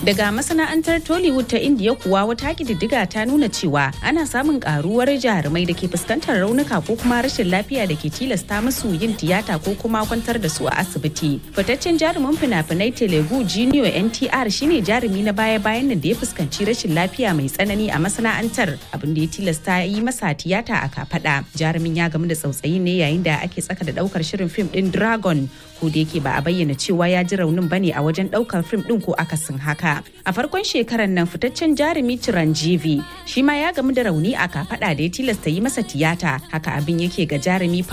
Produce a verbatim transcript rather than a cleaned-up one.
Daga masana'antar Tollywood ta Indiya kuwa wata kididdiga ta nuna cewa ana samun karuwar jarumai da ke fuskantar raunuka ko kuma rashin lafiya da ke tilasta musu yin tiyata ko kuma kwantar da su a asibiti. Fitaccen jarumin fina-finai Telugu Junior N T R shine jarumi na baya-bayan nan da ya fuskanci rashin lafiya mai tsanani a masana'antar, abin da ya tilasta yi masa tiyata a kafada. Jarumin ya gamu da tsautsayi ne yayin da ake tsaka da daukar shirin fim din Dragon, ko da yake ba a bayyana cewa ya ji raunin bane a wajen daukar fim din ko akasin haka. A farkon shekarar nan fitaccen jarumi Chiranjeevi shi ma ya gamu da rauni a kafada da ya tilasta yi masa tiyata. Haka abin yake ga jarumi